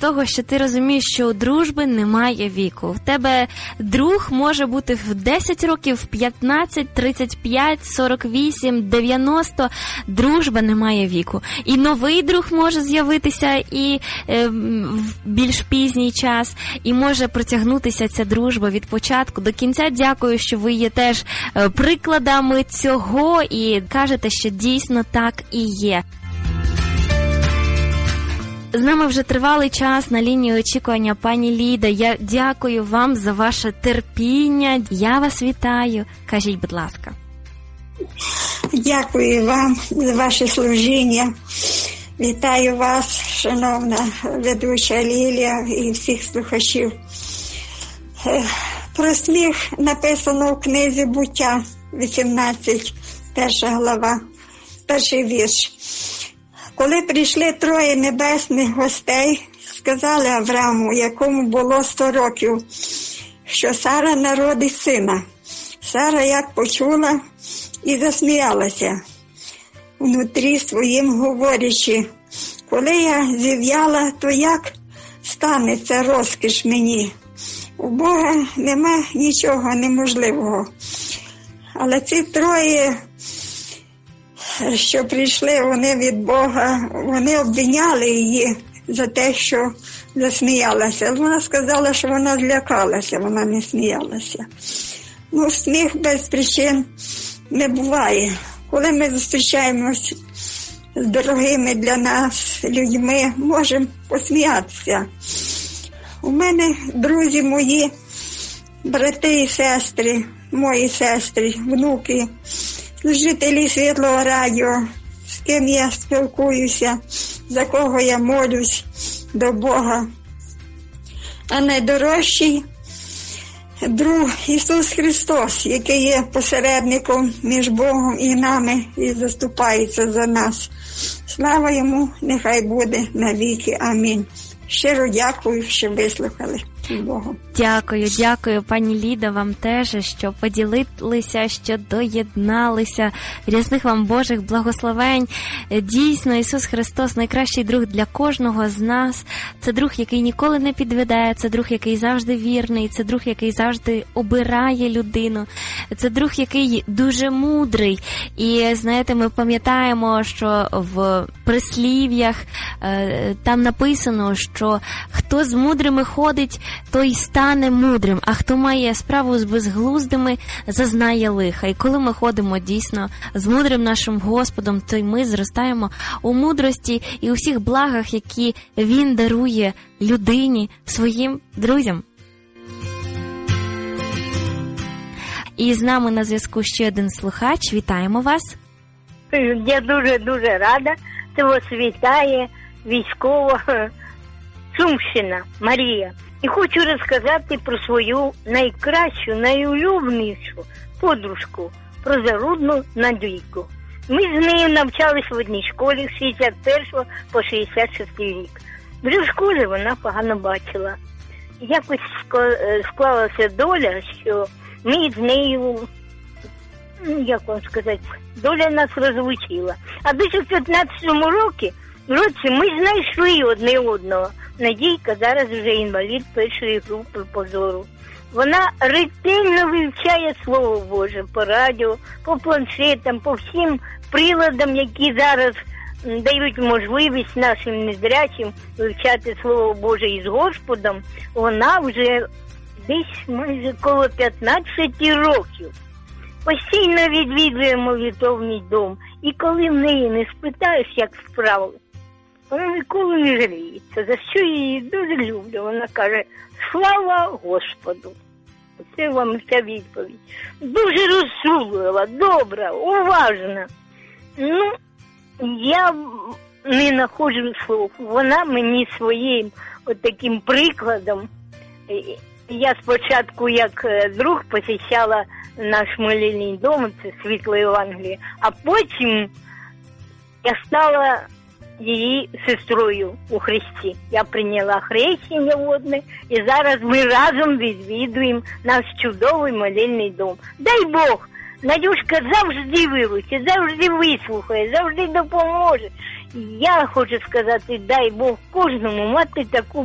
того, що ти розумієш, що у дружби немає віку. В тебе друг може бути в 10 років, 15, 35, 48, 90. Дружба не має віку. І новий друг може з'явитися і в більш пізній час, і може протягнутися ця дружба від початку до кінця. Дякую, що ви є теж прикладами цього і кажете, що дійсно так і є. З нами вже тривалий час на лінії очікування пані Ліда. Я дякую вам за ваше терпіння. Я вас вітаю. Кажіть, будь ласка. Дякую вам за ваше служіння. Вітаю вас, шановна ведуча Лілія і всіх слухачів. Про сміх написано в книзі «Буття» 18, перша глава, перший вірш. Коли прийшли троє небесних гостей, сказали Аврааму, якому було 100 років, що Сара народить сина. Сара як почула і засміялася внутрі своїм, говорячи, коли я зів'яла, то як станеться розкіш мені? У Бога нема нічого неможливого. Але ці троє, що прийшли вони від Бога, вони обвиняли її за те, що засміялася. Вона сказала, що вона злякалася, вона не сміялася. Сміх без причин не буває. Коли ми зустрічаємось з дорогими для нас людьми, можемо посміятися. У мене друзі мої, брати і сестри, мої сестри, внуки, служителі Світлого радіо, з ким я спілкуюся, за кого я молюсь до Бога. А найдорожчий друг Ісус Христос, який є посередником між Богом і нами і заступається за нас. Слава Йому, нехай буде навіки. Амінь. Щиро дякую, що вислухали. Богу. Дякую, пані Ліда, вам теж, що поділилися, що доєдналися. Різних вам Божих благословень. Дійсно, Ісус Христос найкращий друг для кожного з нас. Це друг, який ніколи не підведе, це друг, який завжди вірний, це друг, який завжди обирає людину. Це друг, який дуже мудрий. І, знаєте, ми пам'ятаємо, що в прислів'ях там написано, що хто з мудрими ходить, той стане мудрим, а хто має справу з безглуздими, зазнає лиха. І коли ми ходимо дійсно з мудрим нашим Господом, то й ми зростаємо у мудрості і у всіх благах, які Він дарує людині, своїм друзям. І з нами на зв'язку ще один слухач. Вітаємо вас. Я дуже рада. Це вас вітає військова Сумщина Марія. І хочу розказати про свою найкращу, найулюбленішу подружку, про Зарудну Надійку. Ми з нею навчались в одній школі з 61 по 66 рік. Вже в школі вона погано бачила. Якось склалася доля, що ми з нею, як вам сказати, доля нас розлучила. А десь у 15-му році ми знайшли одне одного. Надійка зараз вже інвалід першої групи по зору. Вона ретельно вивчає Слово Боже по радіо, по планшетам, по всім приладам, які зараз дають можливість нашим незрячим вивчати Слово Боже із Господом. Вона вже десь майже коло 15 років. Постійно відвідує молитовний дом. І коли в неї не спитаєш, як справи, вона ніколи не жаліється, за що я її дуже люблю. Вона каже, слава Господу. Це вам ця відповідь. Дуже розсудлива, добра, уважна. Я не знаходжу слов. Вона мені своїм таким прикладом. Я спочатку як друг посещала наш молільний дом, це Світло Євангелія, а потім я стала її сестрою у Христі. Я прийняла хрещення водне, і зараз ми разом відвідуємо наш чудовий молільний дом. Дай Бог, Надюшка завжди виручить, завжди вислухає, завжди допоможе. Я хочу сказати, дай Бог кожному мати таку